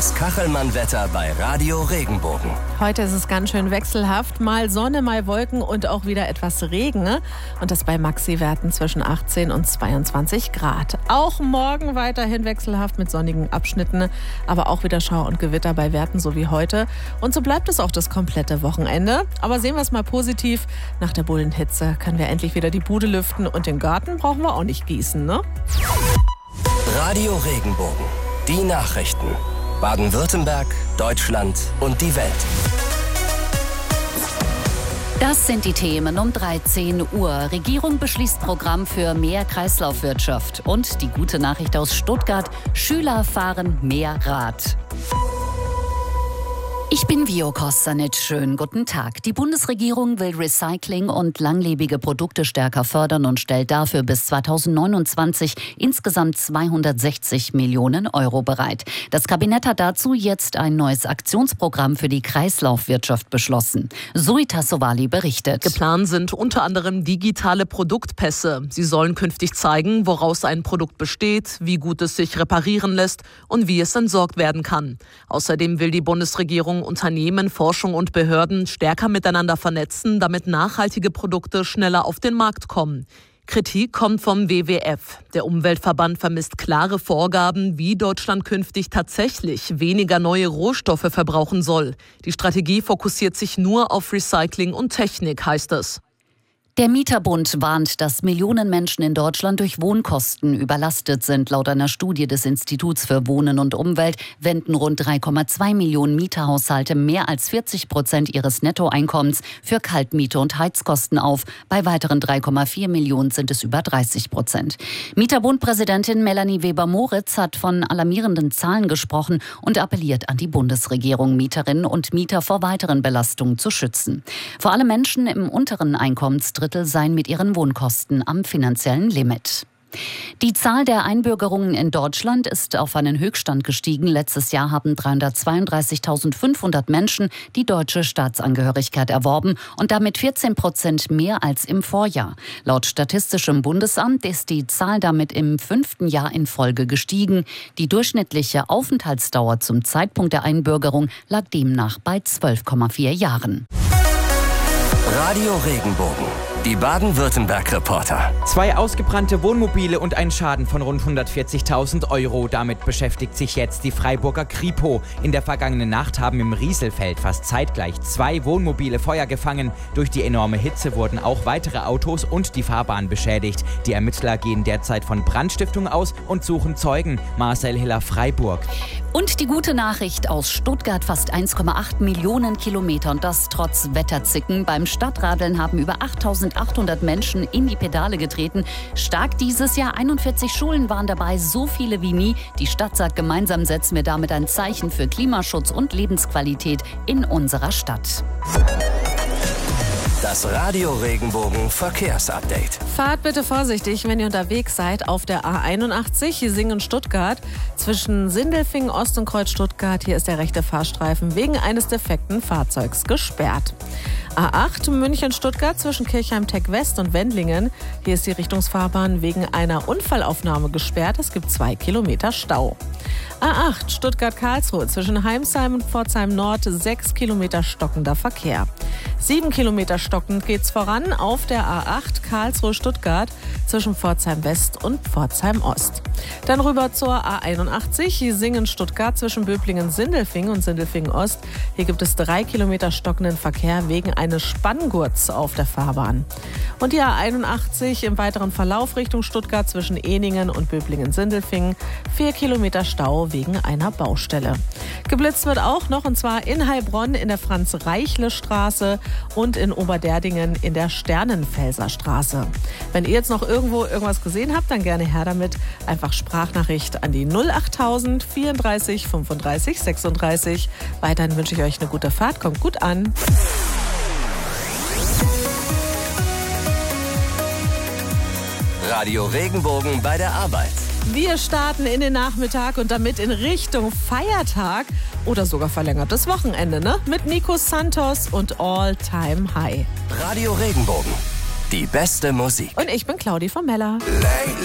Das Kachelmann-Wetter bei Radio Regenbogen. Heute ist es ganz schön wechselhaft. Mal Sonne, mal Wolken und auch wieder etwas Regen. Und das bei Maxi-Werten zwischen 18 und 22 Grad. Auch morgen weiterhin wechselhaft mit sonnigen Abschnitten. Aber auch wieder Schauer und Gewitter bei Werten so wie heute. Und so bleibt es auch das komplette Wochenende. Aber sehen wir es mal positiv. Nach der Bullenhitze können wir endlich wieder die Bude lüften. Und den Garten brauchen wir auch nicht gießen, ne? Radio Regenbogen. Die Nachrichten. Baden-Württemberg, Deutschland und die Welt. Das sind die Themen um 13 Uhr. Regierung beschließt Programm für mehr Kreislaufwirtschaft. Und die gute Nachricht aus Stuttgart: Schüler fahren mehr Rad. Ich bin Vio Kostanic. Schönen guten Tag. Die Bundesregierung will Recycling und langlebige Produkte stärker fördern und stellt dafür bis 2029 insgesamt 260 Millionen Euro bereit. Das Kabinett hat dazu jetzt ein neues Aktionsprogramm für die Kreislaufwirtschaft beschlossen. Zoe Tassovali berichtet. Geplant sind unter anderem digitale Produktpässe. Sie sollen künftig zeigen, woraus ein Produkt besteht, wie gut es sich reparieren lässt und wie es entsorgt werden kann. Außerdem will die Bundesregierung Unternehmen, Forschung und Behörden stärker miteinander vernetzen, damit nachhaltige Produkte schneller auf den Markt kommen. Kritik kommt vom WWF. Der Umweltverband vermisst klare Vorgaben, wie Deutschland künftig tatsächlich weniger neue Rohstoffe verbrauchen soll. Die Strategie fokussiert sich nur auf Recycling und Technik, heißt es. Der Mieterbund warnt, dass Millionen Menschen in Deutschland durch Wohnkosten überlastet sind. Laut einer Studie des Instituts für Wohnen und Umwelt wenden rund 3,2 Millionen Mieterhaushalte mehr als 40% ihres Nettoeinkommens für Kaltmiete und Heizkosten auf. Bei weiteren 3,4 Millionen sind es über 30%. Mieterbund-Präsidentin Melanie Weber-Moritz hat von alarmierenden Zahlen gesprochen und appelliert an die Bundesregierung, Mieterinnen und Mieter vor weiteren Belastungen zu schützen. Vor allem Menschen im unteren Einkommensdrittel seien mit ihren Wohnkosten am finanziellen Limit. Die Zahl der Einbürgerungen in Deutschland ist auf einen Höchststand gestiegen. Letztes Jahr haben 332.500 Menschen die deutsche Staatsangehörigkeit erworben und damit 14% mehr als im Vorjahr. Laut Statistischem Bundesamt ist die Zahl damit im 5. Jahr in Folge gestiegen. Die durchschnittliche Aufenthaltsdauer zum Zeitpunkt der Einbürgerung lag demnach bei 12,4 Jahren. Radio Regenbogen. Die Baden-Württemberg-Reporter. 2 ausgebrannte Wohnmobile und ein Schaden von rund 140.000 Euro. Damit beschäftigt sich jetzt die Freiburger Kripo. In der vergangenen Nacht haben im Rieselfeld fast zeitgleich 2 Wohnmobile Feuer gefangen. Durch die enorme Hitze wurden auch weitere Autos und die Fahrbahn beschädigt. Die Ermittler gehen derzeit von Brandstiftung aus und suchen Zeugen. Marcel Hiller, Freiburg. Und die gute Nachricht aus Stuttgart: fast 1,8 Millionen Kilometer und das trotz Wetterzicken. Beim Stadtradeln haben über 8.800 Menschen in die Pedale getreten. Stark dieses Jahr, 41 Schulen waren dabei, so viele wie nie. Die Stadt sagt, gemeinsam setzen wir damit ein Zeichen für Klimaschutz und Lebensqualität in unserer Stadt. Das Radio Regenbogen Verkehrsupdate. Fahrt bitte vorsichtig, wenn ihr unterwegs seid auf der A81 Singen-Stuttgart zwischen Sindelfingen Ost und Kreuz Stuttgart. Hier ist der rechte Fahrstreifen wegen eines defekten Fahrzeugs gesperrt. A8 München-Stuttgart zwischen Kirchheim-Tech West und Wendlingen. Hier ist die Richtungsfahrbahn wegen einer Unfallaufnahme gesperrt. Es gibt 2 Kilometer Stau. A8 Stuttgart-Karlsruhe zwischen Heimsheim und Pforzheim Nord 6 Kilometer stockender Verkehr. 7 Kilometer stockend geht's voran auf der A8 Karlsruhe-Stuttgart zwischen Pforzheim West und Pforzheim Ost. Dann rüber zur A81 Singen-Stuttgart zwischen Böblingen-Sindelfingen und Sindelfingen-Ost. Hier gibt es 3 Kilometer stockenden Verkehr wegen eines Spanngurts auf der Fahrbahn. Und die A81 im weiteren Verlauf Richtung Stuttgart zwischen Eningen und Böblingen-Sindelfingen 4 Kilometer Stau wegen einer Baustelle. Geblitzt wird auch noch, und zwar in Heilbronn in der Franz-Reichle-Straße und in Oberderdingen in der Sternenfelser Straße. Wenn ihr jetzt noch irgendwas gesehen habt, dann gerne her damit. Einfach Sprachnachricht an die 08000 34 35 36. Weiterhin wünsche ich euch eine gute Fahrt. Kommt gut an. Radio Regenbogen bei der Arbeit. Wir starten in den Nachmittag und damit in Richtung Feiertag oder sogar verlängertes Wochenende, ne? Mit Nico Santos und All Time High. Radio Regenbogen. Die beste Musik. Und ich bin Claudi von Meller.